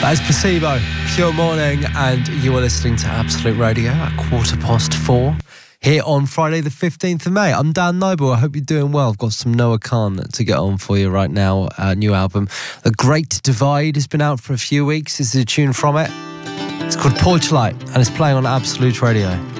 That is Placebo, Pure Morning, and you are listening to Absolute Radio at 4:15 here on Friday the 15th of May. I'm Dan Noble. I hope you're doing well. I've got some Noah Khan to get on for you right now. New album, The Great Divide, has been out for a few weeks. This is a tune from it. It's called Porch Light, and it's playing on Absolute Radio.